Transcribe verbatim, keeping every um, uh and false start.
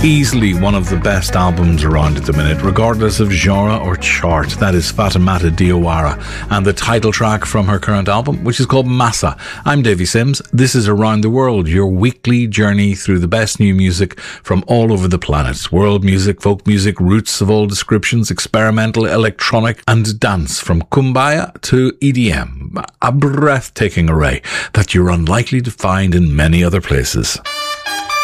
Easily one of the best albums around at the minute, regardless of genre or chart. That is Fatoumata Diawara and the title track from her current album, which is called Massa. I'm Davy Sims. This is Around the World, your weekly journey through the best new music from all over the planet. World music, folk music, roots of all descriptions, experimental, electronic and dance, from Kumbaya to E D M. A breathtaking array that you're unlikely to find in many other places.